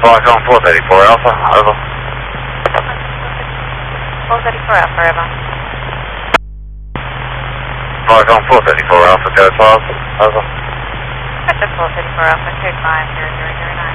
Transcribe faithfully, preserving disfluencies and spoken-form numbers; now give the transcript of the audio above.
Falcon four thirty-four Alpha, over. four thirty-four Alpha, over. Falcon four thirty-four Alpha, code five, over. Code four thirty-four Alpha, code five zero zero zero nine.